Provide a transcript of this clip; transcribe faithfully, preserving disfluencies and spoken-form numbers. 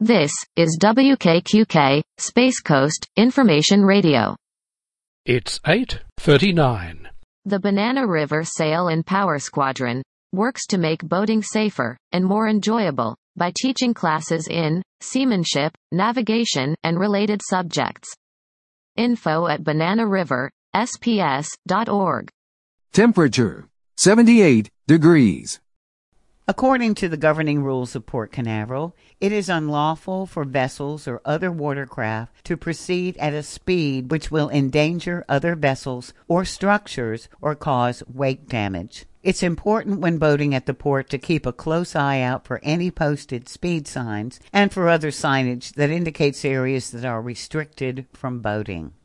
This is W K Q K, Space Coast, Information Radio. It's eight thirty-nine. The Banana River Sail and Power Squadron works to make boating safer and more enjoyable by teaching classes in seamanship, navigation, and related subjects. Info at banana river s p s dot org. Temperature, seventy-eight degrees. According to the governing rules of Port Canaveral, it is unlawful for vessels or other watercraft to proceed at a speed which will endanger other vessels or structures or cause wake damage. It's important when boating at the port to keep a close eye out for any posted speed signs and for other signage that indicates areas that are restricted from boating.